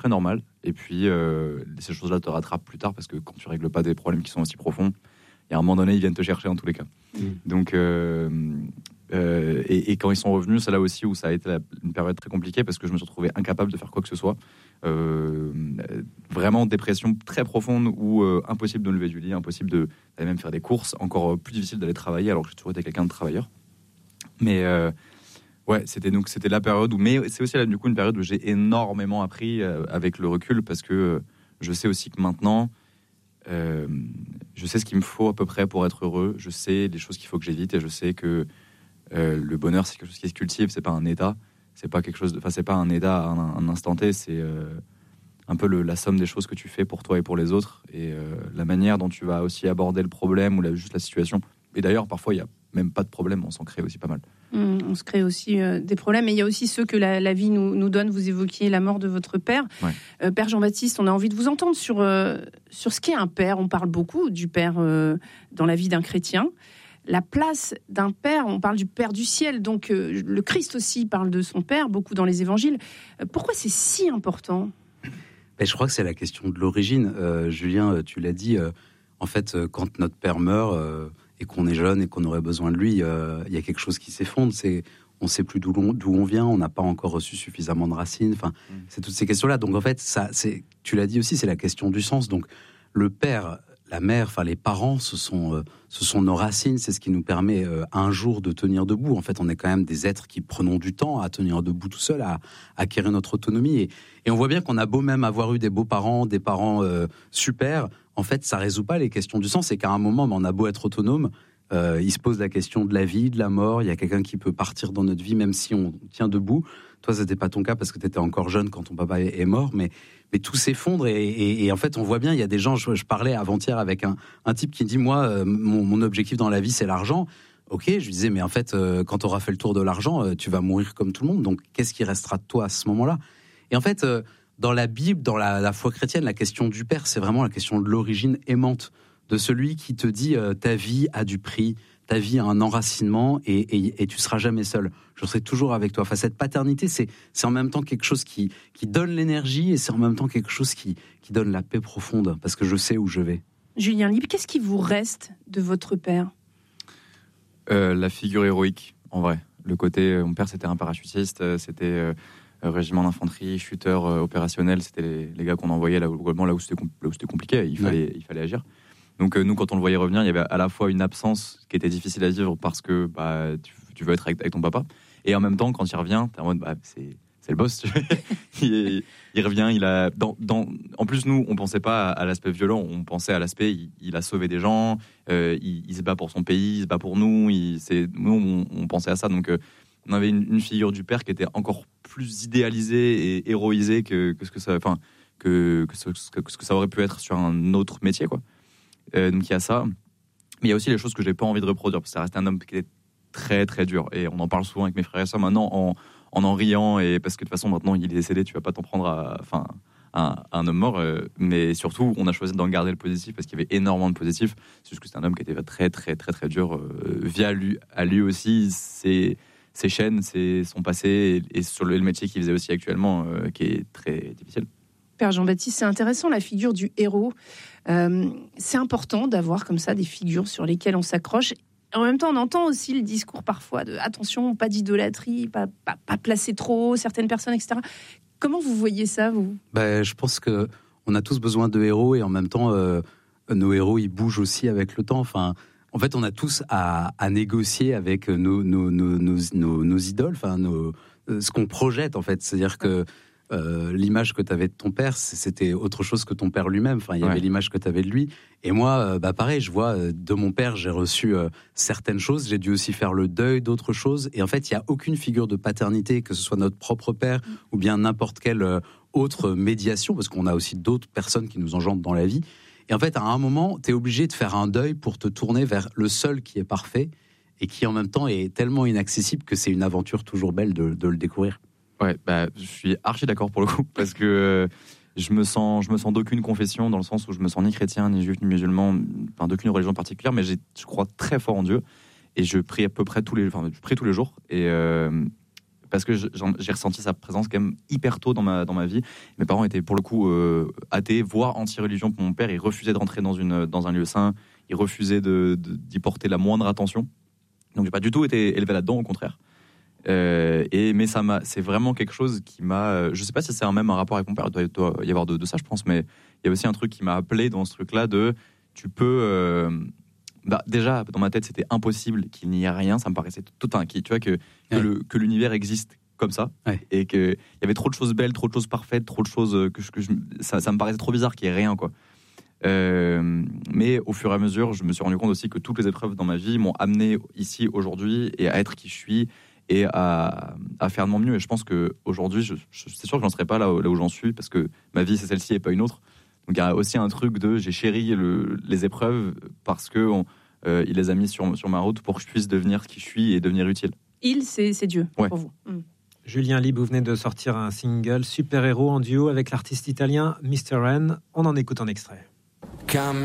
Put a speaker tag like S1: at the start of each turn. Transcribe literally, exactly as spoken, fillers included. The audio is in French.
S1: très normal. Et puis, euh, ces choses-là te rattrapent plus tard parce que quand tu règles pas des problèmes qui sont aussi profonds, il y a un moment donné, ils viennent te chercher en tous les cas. Mmh. Donc, euh, euh, et, et quand ils sont revenus, c'est là aussi où ça a été la, une période très compliquée parce que je me suis retrouvé incapable de faire quoi que ce soit. Euh, vraiment dépression très profonde où euh, impossible de me lever du lit, impossible de, d'aller même faire des courses, encore plus difficile d'aller travailler alors que j'ai toujours été quelqu'un de travailleur. Mais euh, ouais, c'était donc c'était la période où, mais c'est aussi là, du coup une période où j'ai énormément appris euh, avec le recul parce que euh, je sais aussi que maintenant euh, je sais ce qu'il me faut à peu près pour être heureux. Je sais les choses qu'il faut que j'évite et je sais que euh, le bonheur c'est quelque chose qui se cultive, c'est pas un état. C'est pas quelque chose, enfin c'est pas un état à un, un instant T, c'est euh, un peu le, la somme des choses que tu fais pour toi et pour les autres et euh, la manière dont tu vas aussi aborder le problème ou la, juste la situation. Et d'ailleurs parfois il y a même pas de problème, on s'en crée aussi pas mal.
S2: Mmh, on se crée aussi euh, des problèmes et il y a aussi ceux que la, la vie nous, nous donne. Vous évoquiez la mort de votre père,
S1: ouais.
S2: euh, Père Jean-Baptiste. On a envie de vous entendre sur euh, sur ce qu'est un père. On parle beaucoup du père euh, dans la vie d'un chrétien. La place d'un père, on parle du Père du ciel, donc euh, le Christ aussi parle de son père, beaucoup dans les évangiles. Euh, pourquoi c'est si important ?
S3: Ben, je crois que c'est la question de l'origine. Euh, Julien, tu l'as dit, euh, en fait, euh, quand notre père meurt euh, et qu'on est jeune et qu'on aurait besoin de lui, il euh, y a quelque chose qui s'effondre. C'est, on ne sait plus d'où on, d'où on vient, on n'a pas encore reçu suffisamment de racines. Enfin, mmh. c'est toutes ces questions-là. Donc en fait, ça, c'est, tu l'as dit aussi, c'est la question du sens. Donc le père... La mère, enfin les parents, ce sont, euh, ce sont nos racines, c'est ce qui nous permet euh, un jour de tenir debout. En fait, on est quand même des êtres qui prenons du temps à tenir debout tout seul, à, à acquérir notre autonomie. Et, et on voit bien qu'on a beau même avoir eu des beaux parents, des parents euh, super, en fait, ça résout pas les questions du sens. C'est qu'à un moment, on a beau être autonome, euh, il se pose la question de la vie, de la mort. Il y a quelqu'un qui peut partir dans notre vie, même si on tient debout. Toi, c'était pas ton cas parce que tu étais encore jeune quand ton papa est mort, mais mais tout s'effondre et, et, et en fait, on voit bien, il y a des gens. Je, je parlais avant-hier avec un, un type qui dit, moi, euh, mon, mon objectif dans la vie, c'est l'argent. Ok, je lui disais, mais en fait, euh, quand tu auras fait le tour de l'argent, euh, tu vas mourir comme tout le monde. Donc, qu'est-ce qui restera de toi à ce moment-là ? Et en fait, euh, dans la Bible, dans la, la foi chrétienne, la question du Père, c'est vraiment la question de l'origine aimante, de celui qui te dit, euh, ta vie a du prix. Ta vie a un enracinement et, et, et tu seras jamais seul. Je serai toujours avec toi. Enfin, cette paternité, c'est, c'est en même temps quelque chose qui, qui donne l'énergie et c'est en même temps quelque chose qui, qui donne la paix profonde parce que je sais où je vais.
S2: Julien Libre, qu'est-ce qui vous reste de votre père ?
S1: euh, La figure héroïque, en vrai. Le côté, mon père, c'était un parachutiste, c'était euh, régiment d'infanterie, chuteur euh, opérationnel. C'était les, les gars qu'on envoyait là où, là où, c'était, là où c'était compliqué. Il fallait, ouais. il fallait agir. Donc euh, nous, quand on le voyait revenir, il y avait à la fois une absence qui était difficile à vivre parce que bah, tu, tu veux être avec, avec ton papa, et en même temps, quand il revient, t'es en mode bah, c'est, c'est le boss. il, il revient, il a. Dans, dans, en plus, nous, on pensait pas à, à l'aspect violent, on pensait à l'aspect il, il a sauvé des gens, euh, il, il se bat pour son pays, il se bat pour nous. Il, c'est, nous, on, on pensait à ça. Donc, euh, on avait une, une figure du père qui était encore plus idéalisée et héroïsée que, que ce que ça, enfin, que, que, ce, que ce que ça aurait pu être sur un autre métier, quoi. Euh, donc il y a ça, mais il y a aussi les choses que j'ai pas envie de reproduire parce que ça reste un homme qui est très très dur et on en parle souvent avec mes frères et sœurs maintenant en en, en riant et parce que de toute façon maintenant il est décédé, tu vas pas t'en prendre à enfin à, à un homme mort, euh, mais surtout on a choisi d'en garder le positif parce qu'il y avait énormément de positifs. C'est juste que c'est un homme qui était très très très très dur euh, via lui à lui aussi ses ses chaînes, c'est son passé et, et sur le, le métier qu'il faisait aussi actuellement euh, qui est très difficile.
S2: Père Jean-Baptiste, c'est intéressant la figure du héros. Euh, c'est important d'avoir comme ça des figures sur lesquelles on s'accroche. En même temps, on entend aussi le discours parfois de attention, pas d'idolâtrie, pas, pas, pas placer trop haut certaines personnes, et cetera. Comment vous voyez ça, vous ?
S3: Ben, je pense que on a tous besoin de héros et en même temps, euh, nos héros ils bougent aussi avec le temps. Enfin, en fait, on a tous à, à négocier avec nos, nos, nos, nos, nos, nos idoles, enfin, nos, ce qu'on projette en fait. C'est-à-dire que Euh, l'image que tu avais de ton père, c'était autre chose que ton père lui-même. Enfin, il y ouais. avait l'image que tu avais de lui. Et moi, euh, bah pareil, je vois euh, de mon père, j'ai reçu euh, certaines choses. J'ai dû aussi faire le deuil d'autres choses. Et en fait, il y a aucune figure de paternité, que ce soit notre propre père mmh. ou bien n'importe quelle euh, autre médiation, parce qu'on a aussi d'autres personnes qui nous engendrent dans la vie. Et en fait, à un moment, tu es obligé de faire un deuil pour te tourner vers le seul qui est parfait et qui en même temps est tellement inaccessible que c'est une aventure toujours belle de, de le découvrir.
S1: Ouais, bah, je suis archi d'accord pour le coup, parce que euh, je me sens, je me sens d'aucune confession, dans le sens où je me sens ni chrétien, ni juif, ni musulman, enfin d'aucune religion particulière, mais j'ai, je crois très fort en Dieu, et je prie à peu près tous les, enfin, je prie tous les jours, et euh, parce que j'ai ressenti sa présence quand même hyper tôt dans ma, dans ma vie. Mes parents étaient pour le coup euh, athées, voire anti-religion pour mon père. Il refusait de rentrer dans, une, dans un lieu saint, il refusait de, de, d'y porter la moindre attention. Donc j'ai pas du tout été élevé là-dedans, au contraire. Euh, et, mais ça m'a, c'est vraiment quelque chose qui m'a... Je sais pas si c'est un même un rapport avec mon père, il doit, doit y avoir de, de ça je pense, mais il y a aussi un truc qui m'a appelé dans ce truc-là de... Tu peux... Euh, Bah, déjà, dans ma tête, c'était impossible qu'il n'y ait rien. Ça me paraissait tout un qui, tu vois, que, que, ouais. le, que l'univers existe comme ça. Ouais. Et qu'il y avait trop de choses belles, trop de choses parfaites, trop de choses que, je, que je, ça, ça me paraissait trop bizarre qu'il n'y ait rien, quoi. Euh, mais au fur et à mesure, je me suis rendu compte aussi que toutes les épreuves dans ma vie m'ont amené ici, aujourd'hui, et à être qui je suis, et à, à faire de mon mieux. Et je pense qu'aujourd'hui, je, je, c'est sûr que je n'en serais pas là, là où j'en suis, parce que ma vie, c'est celle-ci et pas une autre. Donc il y a aussi un truc de j'ai chéri le, les épreuves parce que on, euh, il les a mis sur, sur ma route pour que je puisse devenir qui je suis et devenir utile.
S2: Il, c'est, c'est Dieu
S1: ouais.
S2: pour vous. Mm.
S4: Julien Lieb, vous venez de sortir un single Super Héros en duo avec l'artiste italien mister Ren. On en écoute un extrait. Come